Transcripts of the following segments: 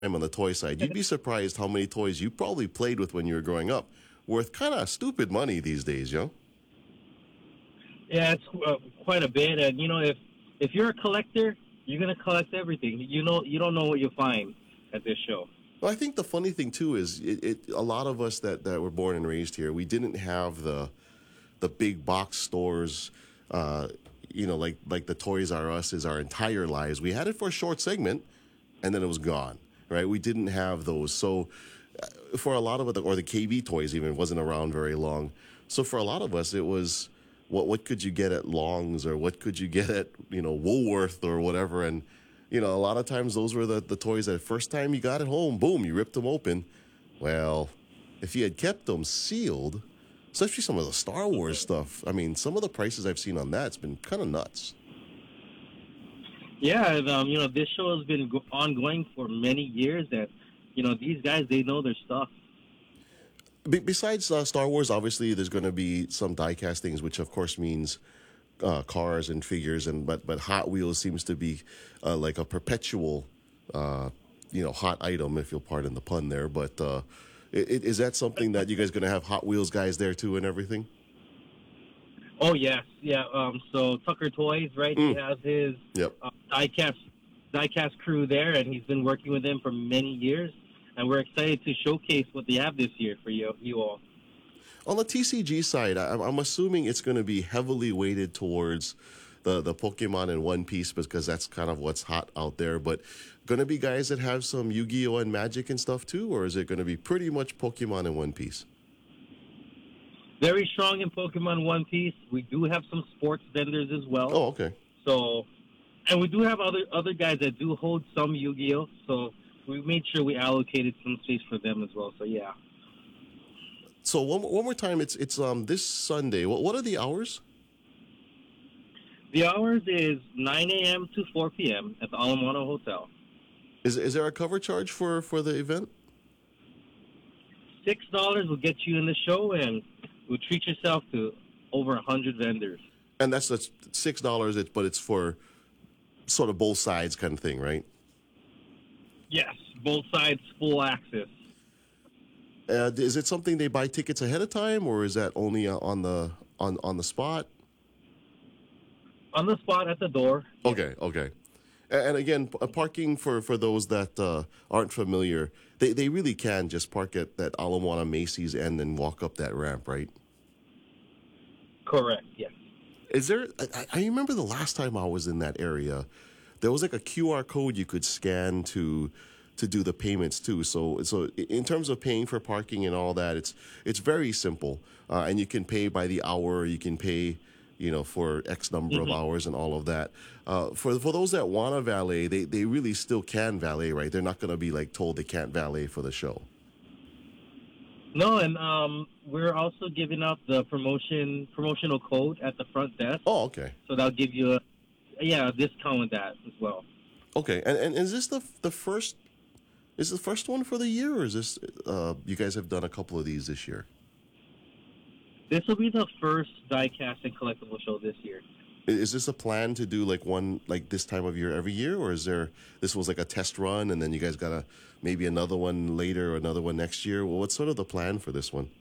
I'm on the toy side. You'd be surprised how many toys you probably played with when you were growing up, worth kind of stupid money these days, yo. Yeah, it's quite a bit. And if you're a collector, you're gonna collect everything. You don't know what you'll find at this show. Well, I think the funny thing too is a lot of us that were born and raised here, we didn't have the big box stores. Uh, like the Toys R Us is our entire lives. We had it for a short segment, and then it was gone. Right? We didn't have those. So for a lot of it, or the KB toys even wasn't around very long. So for a lot of us, it was what could you get at Long's or what could you get at Woolworth or whatever, and a lot of times those were the toys that first time you got at home, boom, you ripped them open. Well, if you had kept them sealed, especially some of the Star Wars stuff, I mean, some of the prices I've seen on that's been kind of nuts. Yeah, and this show has been ongoing for many years, and these guys, they know their stuff. Besides Star Wars, obviously there's going to be some die castings, which of course means cars and figures, and but Hot Wheels seems to be like a perpetual, hot item, if you'll pardon the pun there. But is that something that you guys going to have Hot Wheels guys there too and everything? Oh yes, yeah. So Tucker Toys, right? He has his Yep. diecast crew there, and he's been working with them for many years. And we're excited to showcase what they have this year for you all. On the TCG side, I'm assuming it's going to be heavily weighted towards the Pokemon and One Piece because that's kind of what's hot out there. But going to be guys that have some Yu-Gi-Oh and Magic and stuff too, or is it going to be pretty much Pokemon and One Piece? Very strong in Pokemon One Piece. We do have some sports vendors as well. Oh, okay. So, and we do have other guys that do hold some Yu-Gi-Oh. So we made sure we allocated some space for them as well. So yeah. So one more time, it's this Sunday. What are the hours? The hours is 9 a.m. to 4 p.m. at the Alamano Hotel. Is there a cover charge for the event? $6 will get you in the show, and you'll treat yourself to over 100 vendors. And that's $6. But it's for sort of both sides kind of thing, right? Yes, both sides, full access. Is it something they buy tickets ahead of time, or is that only on the spot? On the spot at the door. Okay. And again, parking for those that aren't familiar, they really can just park at that Ala Moana Macy's and then walk up that ramp, right? Correct, yes. Is there? I remember the last time I was in that area, there was like a QR code you could scan to do the payments too. So in terms of paying for parking and all that, it's very simple, and you can pay by the hour. You can pay, for X number of hours and all of that. For those that want to valet, they really still can valet, right? They're not going to be like told they can't valet for the show. No, and we're also giving out the promotional code at the front desk. Oh, okay. So that'll give you a discount with that as well. Okay, and is this the first? Is the first one for the year, or is this you guys have done a couple of these this year? This will be the first diecast and collectible show this year. Is this a plan to do like one like this time of year every year, or is this was like a test run and then you guys got maybe another one later or another one next year? Well, what's sort of the plan for this one?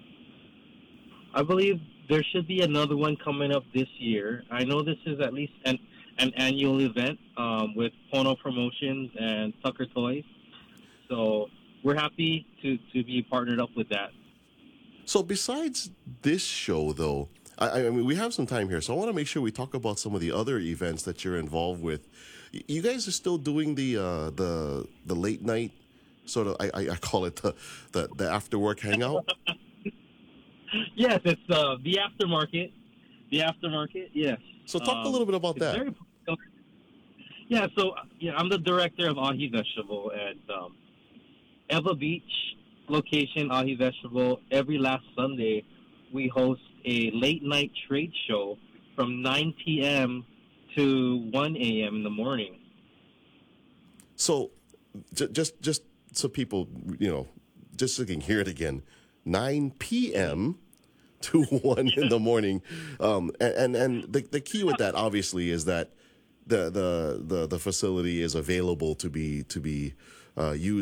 I believe there should be another one coming up this year. I know this is at least an annual event with Pono Promotions and Tucker Toys. So we're happy to be partnered up with that. So besides this show, though, I mean, we have some time here, so I want to make sure we talk about some of the other events that you're involved with. You guys are still doing the late night sort of. I call it the after work hangout. Yes, it's the aftermarket. The aftermarket, yes. So talk a little bit about that. Yeah, so I'm the director of Ahi Vegetable at Eva Beach location, Ahi Vegetable. Every last Sunday, we host a late night trade show from 9 p.m. to 1 a.m. in the morning. So, just so people, just so they can hear it again, 9 p.m. to 1 in the morning. And the key with that, obviously, is that the facility is available to be use